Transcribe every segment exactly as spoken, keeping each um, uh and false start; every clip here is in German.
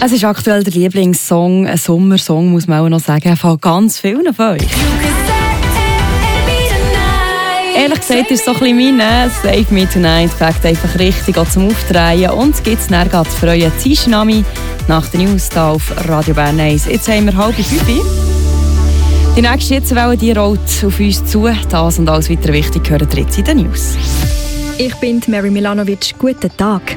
Es ist aktuell der Lieblingssong, ein Sommersong, muss man auch noch sagen, von ganz vielen von euch. Ehrlich gesagt ist es so ein bisschen meine «Save Me Tonight» packt einfach richtig zum Aufdrehen und es gibt es dann gerade für euren Zischnami nach den News hier auf Radio Bern eins. Jetzt haben wir halb fünf. Die nächste Hitzewelle, die rollt auf uns zu. Das und alles weiter wichtig hören jetzt in den News. Ich bin Mary Milanovic. Guten Tag.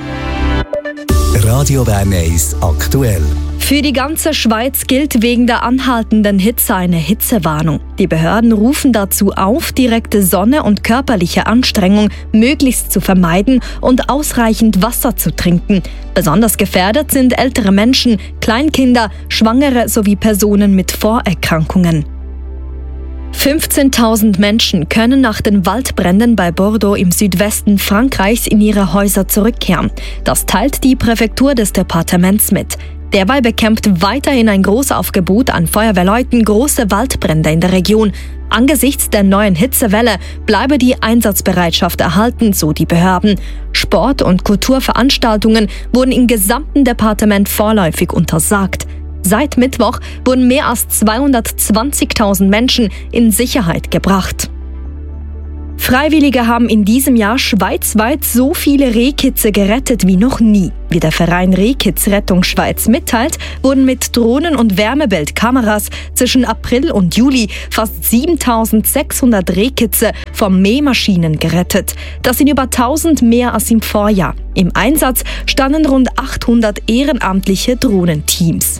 Radio Bern eins aktuell. Für die ganze Schweiz gilt wegen der anhaltenden Hitze eine Hitzewarnung. Die Behörden rufen dazu auf, direkte Sonne und körperliche Anstrengung möglichst zu vermeiden und ausreichend Wasser zu trinken. Besonders gefährdet sind ältere Menschen, Kleinkinder, Schwangere sowie Personen mit Vorerkrankungen. fünfzehntausend Menschen können nach den Waldbränden bei Bordeaux im Südwesten Frankreichs in ihre Häuser zurückkehren. Das teilt die Präfektur des Departements mit. Derweil bekämpft weiterhin ein Großaufgebot an Feuerwehrleuten große Waldbrände in der Region. Angesichts der neuen Hitzewelle bleibe die Einsatzbereitschaft erhalten, so die Behörden. Sport- und Kulturveranstaltungen wurden im gesamten Departement vorläufig untersagt. Seit Mittwoch wurden mehr als zweihundertzwanzigtausend Menschen in Sicherheit gebracht. Freiwillige haben in diesem Jahr schweizweit so viele Rehkitze gerettet wie noch nie. Wie der Verein Rehkitz Rettung Schweiz mitteilt, wurden mit Drohnen und Wärmebildkameras zwischen April und Juli fast siebentausendsechshundert Rehkitze von Mähmaschinen gerettet. Das sind über tausend mehr als im Vorjahr. Im Einsatz standen rund achthundert ehrenamtliche Drohnenteams.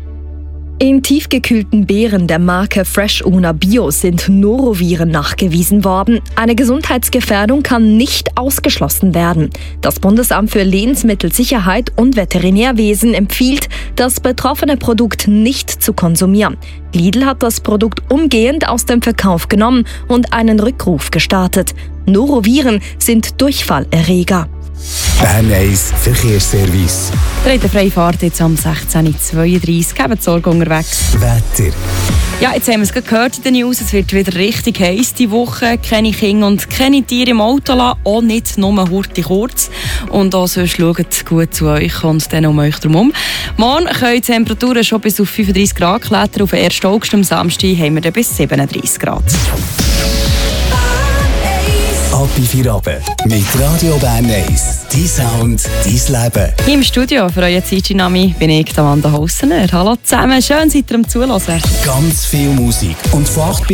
In tiefgekühlten Beeren der Marke Fresh Una Bio sind Noroviren nachgewiesen worden. Eine Gesundheitsgefährdung kann nicht ausgeschlossen werden. Das Bundesamt für Lebensmittelsicherheit und Veterinärwesen empfiehlt, das betroffene Produkt nicht zu konsumieren. Lidl hat das Produkt umgehend aus dem Verkauf genommen und einen Rückruf gestartet. Noroviren sind Durchfallerreger. Bern eins Verkehrsservice. Dreht eine freie Fahrt jetzt am sechzehn Uhr zweiunddreißig. Gebt Sorge unterwegs. Wetter. Ja, jetzt haben wir es gerade gehört in den News. Es wird wieder richtig heiß diese Woche. Keine Kinder und keine Tiere im Auto lassen. Auch nicht nur hurtig kurz. Und auch sonst schaut gut zu euch und dann um euch herum. Morgen können die Temperaturen schon bis auf fünfunddreißig Grad klettern. Auf den ersten August am Samstag haben wir dann bis siebenunddreißig Grad. Ab in vier Abend mit Radio Bern eins. Dein Sound, dein Leben. Hier im Studio für euren Zeitdynami bin ich, Amanda Haussener. Hallo zusammen, schön seid ihr am Zuhören. Ganz viel Musik und von acht